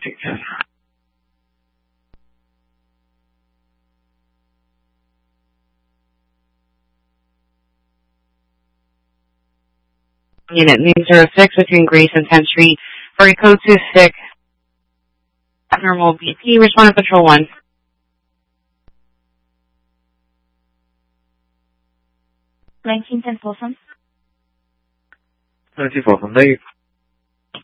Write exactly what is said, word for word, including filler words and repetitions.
Take care. Unit nine zero six between Grace and tenth Street for a code two six abnormal B P. Respond to Patrol one. nineteen ten Folsom. nineteen Folsom, there you